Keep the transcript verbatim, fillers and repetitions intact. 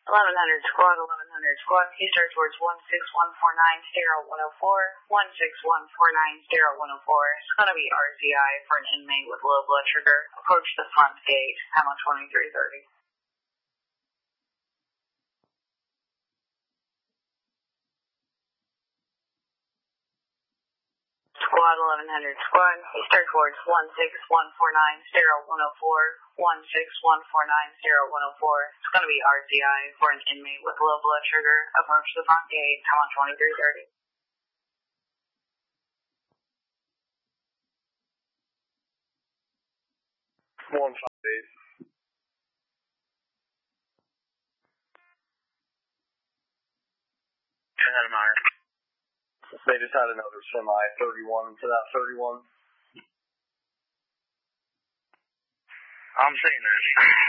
eleven hundred squad, eleven hundred squad, Eastern towards one six one four nine, zero one oh four, one six one four nine, zero one oh four. It's going to be R C I for an inmate with low blood sugar. Approach the front gate, Hamlet twenty-three thirty. Squad, eleven hundred squad, Eastern towards one six one four nine, zero one oh four, one six one four nine, zero one oh four. It's going to be R C I for an inmate with low blood sugar. Approach the front gate, Hamlet twenty-three thirty. one five eight. ten out of Meyer. They just had another semi thirty-one to that thirty-one. I'm seeing that.